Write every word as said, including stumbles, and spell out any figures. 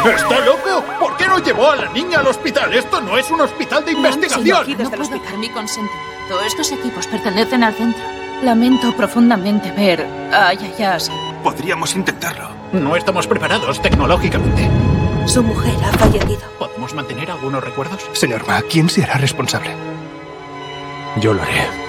¿Está loco? ¿Por qué no llevó a la niña al hospital? Esto no es un hospital de investigación. No puedo dar mi consentimiento. Estos equipos pertenecen al centro. Lamento profundamente ver a Yaya así. Podríamos intentarlo. No estamos preparados tecnológicamente. Su mujer ha fallecido. ¿Podemos mantener algunos recuerdos? Señor Ma, ¿quién se hará responsable? Yo lo haré.